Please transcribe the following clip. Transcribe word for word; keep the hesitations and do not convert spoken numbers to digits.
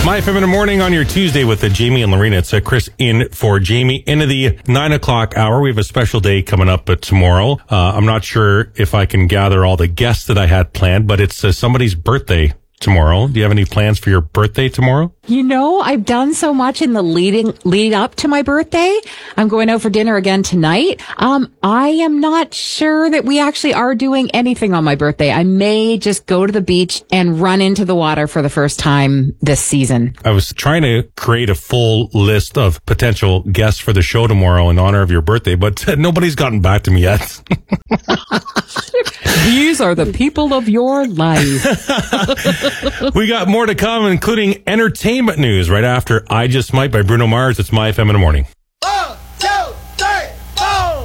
My F M in the morning on your Tuesday with uh, Jamie and Lorena. It's uh, Chris in for Jamie. Into the nine o'clock hour. We have a special day coming up uh, tomorrow. Uh, I'm not sure if I can gather all the guests that I had planned, but it's uh, somebody's birthday tomorrow. Do you have any plans for your birthday tomorrow? You know, I've done so much in the leading lead up to my birthday. I'm going out for dinner again tonight. Um, I am not sure that we actually are doing anything on my birthday. I may just go to the beach and run into the water for the first time this season. I was trying to create a full list of potential guests for the show tomorrow in honor of your birthday, but nobody's gotten back to me yet. These are the people of your life. We got more to come, including entertainment news right after I Just Might by Bruno Mars. It's My F M in the morning.